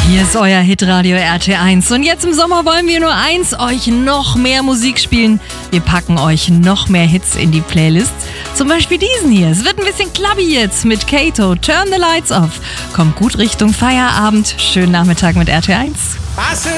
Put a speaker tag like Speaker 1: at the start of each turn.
Speaker 1: Hier ist euer Hitradio RT1 und jetzt im Sommer wollen wir nur eins, euch noch mehr Musik spielen. Wir packen euch noch mehr Hits in die Playlists, zum Beispiel diesen hier. Es wird ein bisschen clubby jetzt mit Kato, Turn the Lights Off. Kommt gut Richtung Feierabend, schönen Nachmittag mit RT1.